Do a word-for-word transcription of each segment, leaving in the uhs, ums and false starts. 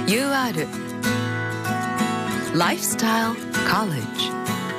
ユーアール Lifestyle College。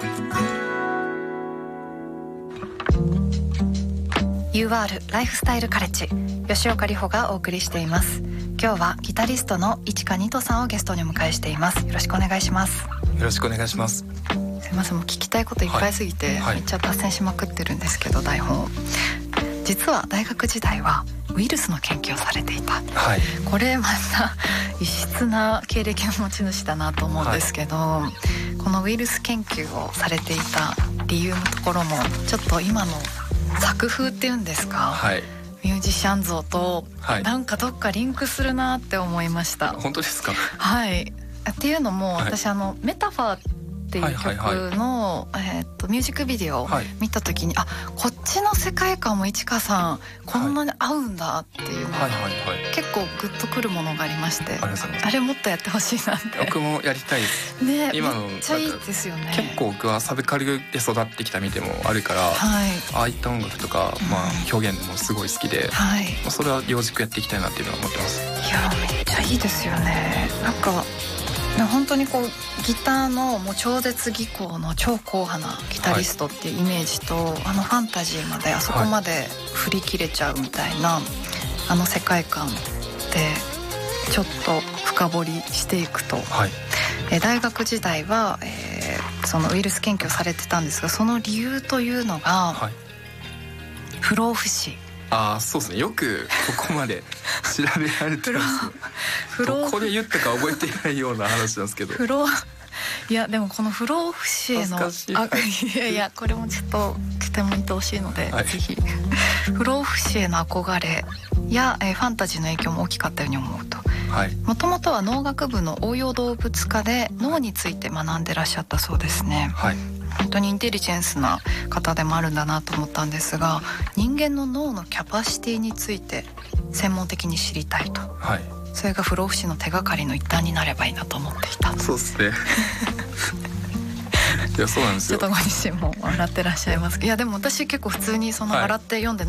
ユーアール ライフスタイルカレッジ、吉岡里帆がお送りしています。今日はギタリストの市川二人さんをゲストにお迎えしています。よろしくお願いします。 よろしくお願いします。 すいません、もう聞きたいこといっぱいすぎて、はい、めっちゃ脱線しまくってるんですけど、台本を実は大学時代はウイルスの研究をされていた、はい、これまた異質な経歴の持ち主だなと思うんですけど、はい、このウイルス研究をされていた理由のところもちょっと今の作風っていうんですか、はい、ミュージシャン像となんかどっかリンクするなって思いました、 はい、本当ですか？ はい。っていうのも、はい、私あのメタファーっていう曲の、はいはいはい、えー、っとミュージックビデオを見た時に、はい、あ、こっちの世界観も市川さんこんなに合うんだっていうのが、はいはいはいはい、結構グッとくるものがありまして、 あ, あれもっとやってほしいなって。 僕もやりたいですね。今のめっちゃいいですよね。 結構僕はサブカルで育ってきた身でもあるから、はい、ああいった音楽とか、まあ、表現もすごい好きで、はい、まあ、それは両軸やっていきたいなっていうのは思ってます。 いやめっちゃいいですよね。なんか本当にこうギターのもう超絶技巧の超硬派なギタリストっていうイメージと、はい、あのファンタジーまであそこまで振り切れちゃうみたいな、はい、あの世界観でちょっと深掘りしていくと、はい、え大学時代は、えー、そのウイルス研究をされてたんですが、その理由というのが、はい、不老不死。 ああ、そうですね。よくここまで調べられてますどこで言ったか覚えていないような話なんですけど、 不老いやでもこの不老不死へのあいやいやこれもちょっととても見てほしいので、はい、ぜひ不老不死への憧れや、えー、ファンタジーの影響も大きかったように思うと。もともとは農学部の応用動物科で脳について学んでらっしゃったそうですね、はい、本当にインテリジェンスな方でもあるんだなと思ったんですが、人間の脳のキャパシティについて専門的に知りたいと、はい、それが不老不死の手がかりの一端になればいいなと思っていた。 そうですねいやそうなんですよ。 ちょっとご自身も笑ってらっしゃいます。いやでも私結構普通にその笑って読んで